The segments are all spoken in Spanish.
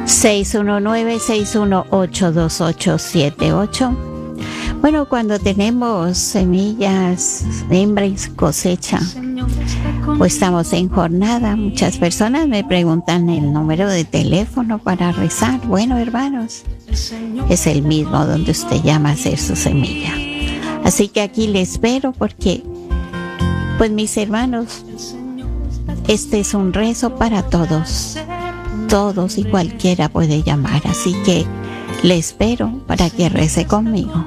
619-618-2878. Bueno, cuando tenemos semillas, siembra y cosecha, o estamos en jornada, muchas personas me preguntan el número de teléfono para rezar. Bueno, hermanos, es el mismo donde usted llama a hacer su semilla. Así que aquí le espero porque, pues mis hermanos, este es un rezo para todos. Todos y cualquiera puede llamar. Así que le espero para que rece conmigo.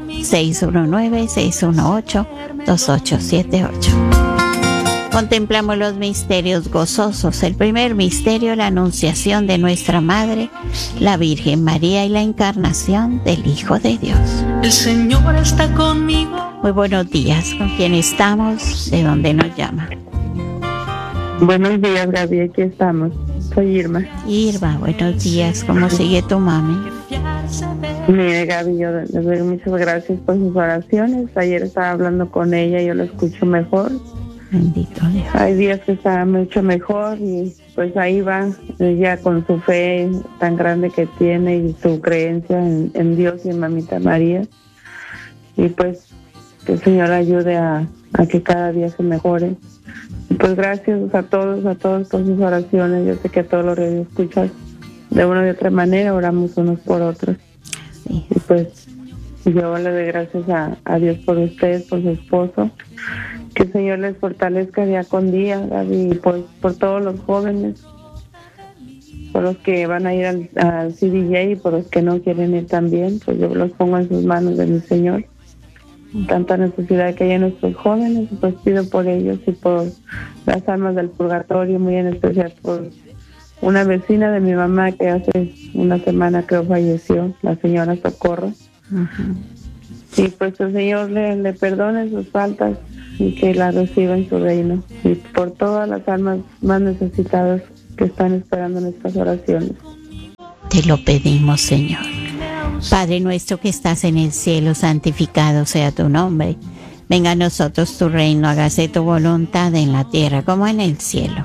619-618-2878. Contemplamos los misterios gozosos. El primer misterio, la anunciación de nuestra Madre, la Virgen María, y la encarnación del Hijo de Dios. El Señor está conmigo. Muy buenos días. ¿Con quién estamos? ¿De dónde nos llama? Buenos días, Gaby. Aquí estamos. Soy Irma. Irma, buenos días. ¿Cómo sigue tu mami? Mire, Gaby, yo les doy muchas gracias por sus oraciones. Ayer estaba hablando con ella y yo la escucho mejor. Bendito Dios. Hay días que está mucho mejor y pues ahí va ella con su fe tan grande que tiene y su creencia en Dios y en Mamita María. Y pues que el Señor ayude a que cada día se mejore. Y pues gracias a todos por sus oraciones. Yo sé que a todos los radioescuchas de una u otra manera oramos unos por otros. Sí. Y pues yo le doy gracias a Dios por ustedes, por su esposo. Que el Señor les fortalezca día con día, Gaby, y por todos los jóvenes, por los que van a ir al CDJ y por los que no quieren ir también, pues yo los pongo en sus manos de mi Señor. Tanta necesidad que hay en nuestros jóvenes, pues pido por ellos y por las almas del purgatorio, muy en especial por una vecina de mi mamá que hace una semana creo falleció, la señora Socorro. Uh-huh. Y pues el Señor le perdone sus faltas y que la reciba en su reino. Y por todas las almas más necesitadas que están esperando nuestras oraciones. Te lo pedimos, Señor. Padre nuestro que estás en el cielo, santificado sea tu nombre. Venga a nosotros tu reino, hágase tu voluntad en la tierra como en el cielo.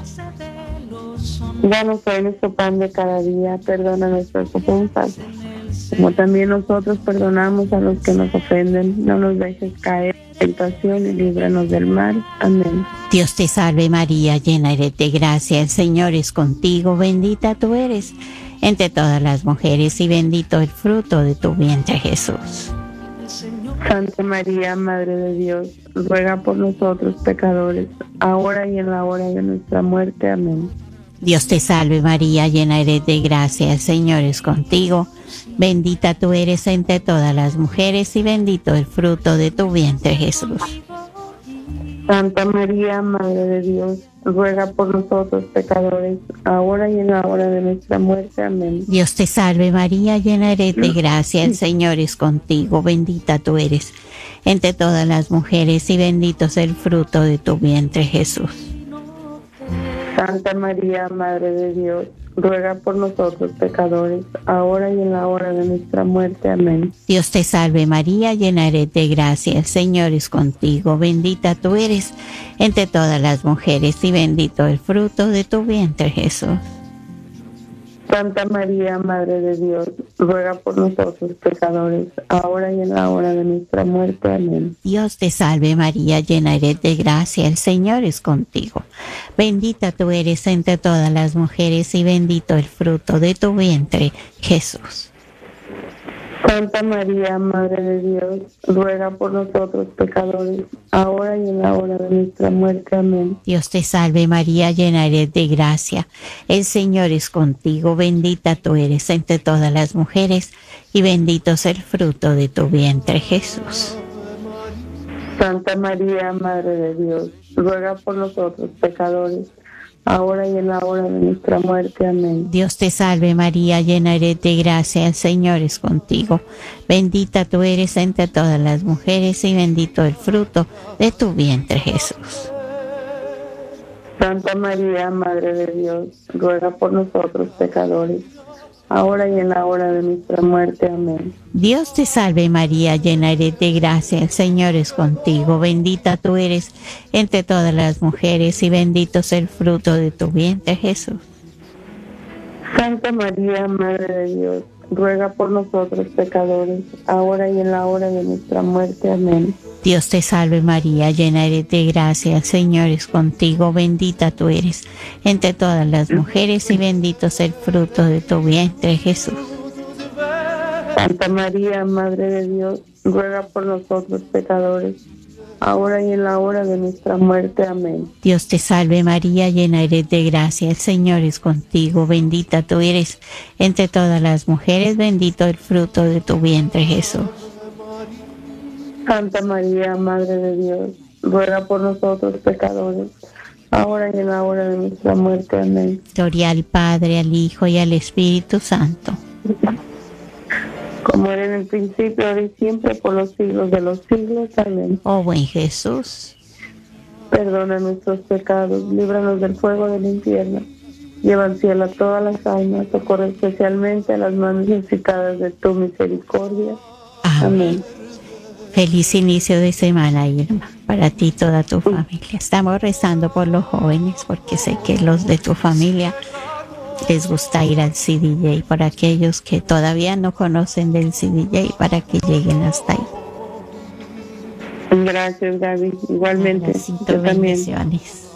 Danos hoy nuestro pan de cada día, perdona nuestras ofensas, como también nosotros perdonamos a los que nos ofenden. No nos dejes caer en tentación y líbranos del mal. Amén. Dios te salve María, llena eres de gracia, el Señor es contigo, bendita tú eres entre todas las mujeres y bendito el fruto de tu vientre Jesús. Santa María, Madre de Dios, ruega por nosotros pecadores, ahora y en la hora de nuestra muerte. Amén. Dios te salve María, llena eres de gracia, el Señor es contigo, bendita tú eres entre todas las mujeres y bendito el fruto de tu vientre Jesús. Santa María, Madre de Dios, ruega por nosotros pecadores, ahora y en la hora de nuestra muerte. Amén. Dios te salve María, llena eres de gracia, el Señor es contigo, bendita tú eres entre todas las mujeres y bendito es el fruto de tu vientre Jesús. Santa María, Madre de Dios, ruega por nosotros pecadores, ahora y en la hora de nuestra muerte. Amén. Dios te salve María, llena eres de gracia, el Señor es contigo, bendita tú eres entre todas las mujeres y bendito el fruto de tu vientre Jesús. Santa María, Madre de Dios, ruega por nosotros pecadores, ahora y en la hora de nuestra muerte. Amén. Dios te salve María, llena eres de gracia, el Señor es contigo. Bendita tú eres entre todas las mujeres y bendito el fruto de tu vientre, Jesús. Santa María, Madre de Dios, ruega por nosotros pecadores, ahora y en la hora de nuestra muerte. Amén. Dios te salve María, llena eres de gracia, el Señor es contigo, bendita tú eres entre todas las mujeres y bendito es el fruto de tu vientre, Jesús. Santa María, Madre de Dios, ruega por nosotros pecadores, ahora y en la hora de nuestra muerte. Amén. Dios te salve María, llena eres de gracia, el Señor es contigo. Bendita tú eres entre todas las mujeres y bendito el fruto de tu vientre, Jesús. Santa María, Madre de Dios, ruega por nosotros pecadores, ahora y en la hora de nuestra muerte. Amén. Dios te salve María, llena eres de gracia, el Señor es contigo, bendita tú eres entre todas las mujeres y bendito es el fruto de tu vientre Jesús. Santa María, Madre de Dios, ruega por nosotros pecadores, ahora y en la hora de nuestra muerte. Amén. Dios te salve María, llena eres de gracia, el Señor es contigo, bendita tú eres entre todas las mujeres y bendito es el fruto de tu vientre, Jesús. Santa María, Madre de Dios, ruega por nosotros pecadores, ahora y en la hora de nuestra muerte. Amén. Dios te salve María, llena eres de gracia, el Señor es contigo, bendita tú eres entre todas las mujeres, bendito el fruto de tu vientre, Jesús. Santa María, Madre de Dios, ruega por nosotros pecadores, ahora y en la hora de nuestra muerte. Amén. Gloria al Padre, al Hijo y al Espíritu Santo. Como era en el principio, ahora y siempre, por los siglos de los siglos. Amén. Oh buen Jesús, Perdona nuestros pecados, líbranos del fuego del infierno, lleva al cielo a todas las almas, socorre especialmente a las más necesitadas de tu misericordia. Amén. Feliz inicio de semana, Irma, para ti y toda tu familia. Estamos rezando por los jóvenes porque sé que los de tu familia les gusta ir al CDJ, por aquellos que todavía no conocen del CDJ, para que lleguen hasta ahí. Gracias, Gaby. Igualmente. Yo también. Bendiciones.